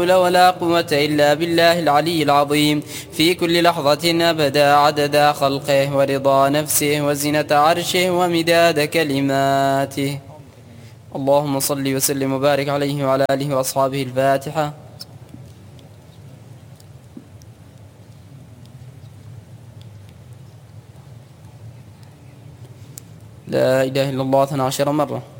ولا قوة إلا بالله العلي العظيم في كل لحظة أبدا عدد خلقه ورضا نفسه وزنة عرشه ومداد كلماته. اللهم صل وسلم وبارك عليه وعلى آله وأصحابه. الفاتحة. لا إله إلا الله 12 مرة.